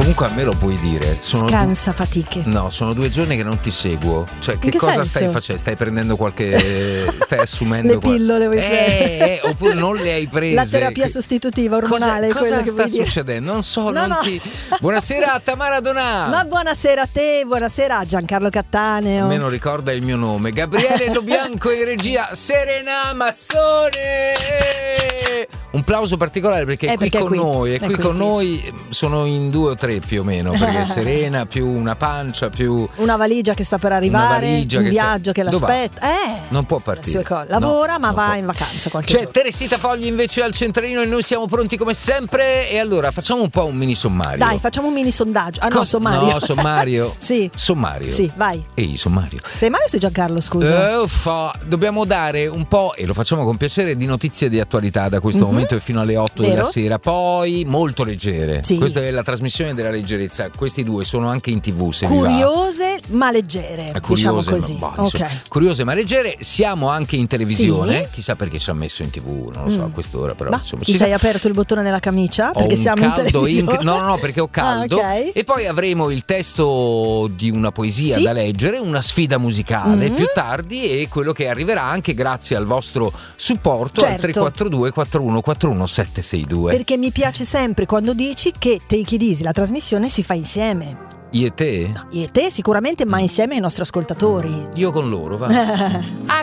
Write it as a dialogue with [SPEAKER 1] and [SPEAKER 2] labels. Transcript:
[SPEAKER 1] Comunque a me lo puoi dire.
[SPEAKER 2] Scansa fatiche.
[SPEAKER 1] No, sono 2 giorni che non ti seguo. Cioè, che cosa
[SPEAKER 2] senso?
[SPEAKER 1] stai facendo? Stai prendendo qualche. Stai assumendo
[SPEAKER 2] le pillole vuoi prendere?
[SPEAKER 1] Oppure non le hai prese?
[SPEAKER 2] La terapia sostitutiva ormonale.
[SPEAKER 1] Cosa
[SPEAKER 2] che
[SPEAKER 1] sta succedendo? Non so,
[SPEAKER 2] no.
[SPEAKER 1] Buonasera a Tamara Donà.
[SPEAKER 2] Ma buonasera a te, buonasera a Giancarlo Cattaneo.
[SPEAKER 1] A me non ricorda il mio nome. Gabriele Lobianco in regia. Serena Mazzone. Un plauso particolare perché è qui con noi. È qui con noi. Sono in 2 o 3 più o meno. Perché Serena più una pancia più
[SPEAKER 2] una valigia che sta per arrivare, un viaggio che l'aspetta.
[SPEAKER 1] Non può partire.
[SPEAKER 2] Lavora, ma va in vacanza qualche giorno.
[SPEAKER 1] C'è Teresita Fogli invece al centralino e noi siamo pronti come sempre. E allora facciamo un po' un mini sommario.
[SPEAKER 2] Dai, facciamo un mini sondaggio. Sommario.
[SPEAKER 1] No, sommario.
[SPEAKER 2] Sì.
[SPEAKER 1] Sommario.
[SPEAKER 2] Sì, vai.
[SPEAKER 1] Ehi, sommario.
[SPEAKER 2] Sei Mario o sei Giancarlo, scusa?
[SPEAKER 1] Dobbiamo dare un po', e lo facciamo con piacere, di notizie di attualità da questo momento e fino alle 8 della sera. Poi molto leggere.
[SPEAKER 2] Sì.
[SPEAKER 1] Questa è la trasmissione della leggerezza. Questi 2 sono anche in TV, se
[SPEAKER 2] curiose ma leggere, diciamo così.
[SPEAKER 1] Curiose ma leggere. Siamo anche in televisione. Sì. Chissà perché ci ha messo in TV, non lo so a quest'ora, però insomma,
[SPEAKER 2] ti sei aperto il bottone della camicia? Perché siamo in televisione.
[SPEAKER 1] No, perché ho caldo.
[SPEAKER 2] Okay.
[SPEAKER 1] E poi avremo il testo di una poesia da leggere, una sfida musicale più tardi e quello che arriverà anche grazie al vostro supporto al 342 4141 762.
[SPEAKER 2] Perché mi piace sempre quando dici che Take It Easy, la trasmissione, si fa insieme.
[SPEAKER 1] Io e te?
[SPEAKER 2] No, io e te sicuramente, ma insieme ai nostri ascoltatori.
[SPEAKER 1] Io con loro, va.
[SPEAKER 3] I